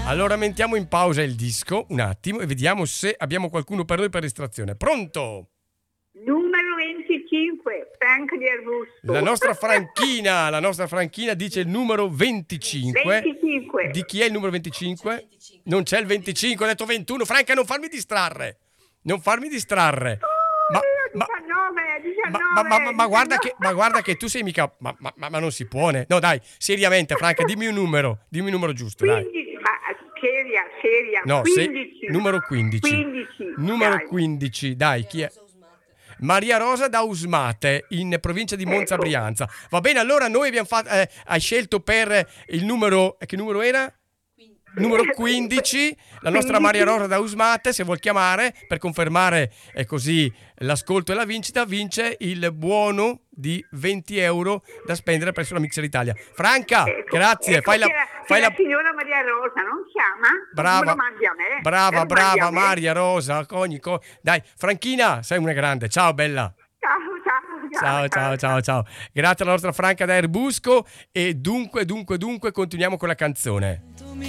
Allora mettiamo in pausa il disco un attimo e vediamo se abbiamo qualcuno per noi per estrazione. Pronto? Numero 25, Franca di Arbusto. La nostra Franchina dice il numero 25. 25. Di chi è il numero 25? Non c'è il 25, ho detto 21. Franca, non farmi distrarre. Ma 19, guarda che tu sei mica ma non si può, né? No, dai, seriamente, Franca, dimmi un numero giusto, 15, dai. ma seria. No, 15. Numero 15. 15. Numero dai. 15, dai, chi è? Maria Rosa da Usmate, in provincia di Monza Ecco. Brianza. Va bene, allora noi abbiamo fatto hai scelto per il numero, che numero era? Numero 15, la nostra Maria Rosa da Usmate, se vuol chiamare per confermare così l'ascolto e la vincita, vince il buono di 20 euro da spendere presso la Mixer Italia. Franca, grazie, fai la signora Maria Rosa non chiama? brava, Me lo mandi a me. brava, Me lo mandi a me. Maria Rosa, dai, Franchina, sei una grande, ciao bella. Ciao. Grazie alla nostra Franca da Erbusco e dunque continuiamo con la canzone.